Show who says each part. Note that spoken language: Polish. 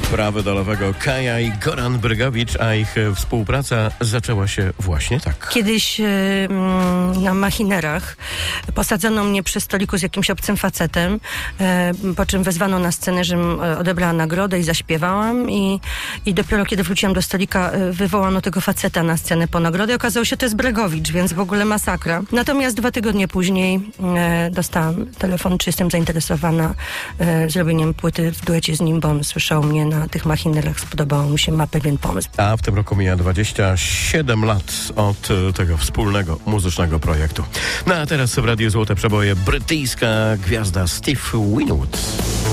Speaker 1: Prawy do lewego Kaja i Goran Brygowicz, a ich współpraca zaczęła się właśnie tak.
Speaker 2: Kiedyś na machinerach posadzono mnie przy stoliku z jakimś obcym facetem, po czym wezwano na scenę, żebym odebrała nagrodę i zaśpiewałam i dopiero kiedy wróciłam do stolika, wywołano tego faceta na scenę po nagrodę i okazało się, że to jest Bregowicz, więc w ogóle masakra. Natomiast 2 tygodnie później dostałam telefon, czy jestem zainteresowana zrobieniem płyty w duecie z nim, bo on słyszał mnie na tych machinerach, spodobało mu się, ma pewien pomysł.
Speaker 1: A w tym roku mija 27 lat od tego wspólnego muzycznego projektu. No a teraz w Radiu Złote Przeboje brytyjska gwiazda Steve Winwood.